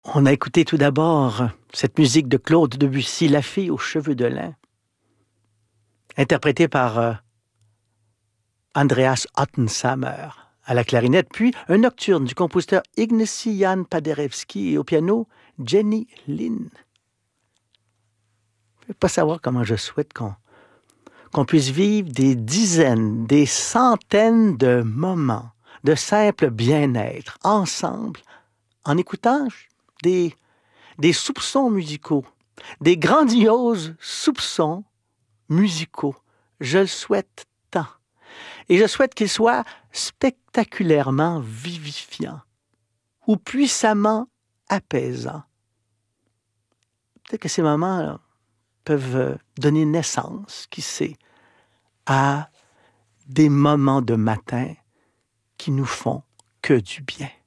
On a écouté tout d'abord cette musique de Claude Debussy, La fille aux cheveux de lin, interprétée par Andreas Ottensamer à la clarinette, puis un nocturne du compositeur Ignacy Jan Paderewski et au piano Jenny Lind. Je ne peux pas savoir comment je souhaite qu'on puisse vivre des dizaines, des centaines de moments de simple bien-être ensemble en écoutant des soupçons musicaux, des grandioses soupçons musicaux. Je le souhaite tant. Et je souhaite qu'ils soient spectaculairement vivifiants ou puissamment apaisants. Peut-être que ces moments peuvent donner naissance, qui sait, à des moments de matin qui nous font que du bien.